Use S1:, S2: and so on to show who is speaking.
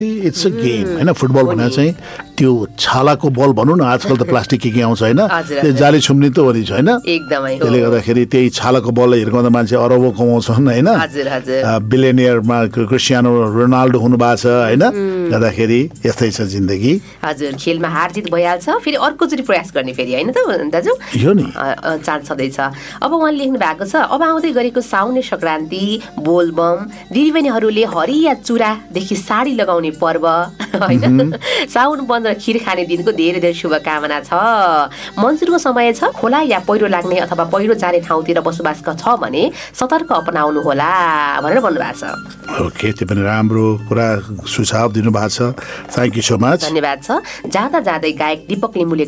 S1: it's a game हैन football भने चाहिँ त्यो छालाको बल भनौँ न आजकल त प्लास्टिक के आउँछ हैन त्यो जाली छुम्ने त हो नि छैन
S2: एकदमै
S1: त्यसले गर्दाखेरि त्यही छालाको बलले हिर्काउँदा मान्छे अरबौं कमाउँछन् हैन बिलियनियरमा क्रिस्टियानो रोनाल्डो हुनु भएको छ हैन गर्दाखेरि यस्तै छ जिन्दगी
S2: हजुर खेलमा हार जित भइहाल्छ फेरि अर्कोचोटि प्रयास गर्ने फेरि हैन त दाजु
S1: यो नि
S2: चान्स छँदैछ अब उहाँले लेख्नु भएको छ अब आउँदै गरेको साउने संक्रान्ति बोलबम दिदीबहिनीहरूले हरिया चुरादेखि साडी लगाउने पर्व हैन साउन 15 खीर खाने दिनको धेरै धेरै शुभकामना छ मनसुनको समय छ खोला या पहिरो लाग्ने अथवा पहिरो जाने ठाउँतिर बसोबास छ भने सतर्क अपनाउनु होला भनेर भन्नुभएको छ
S1: ओके त्यो पनि राम्रो कुरा सुझाव दिनु भएको छ थ्यांक यू सो मच
S2: धन्यवाद छ जाँदा जाँदै गायक दीपक लिम्बुले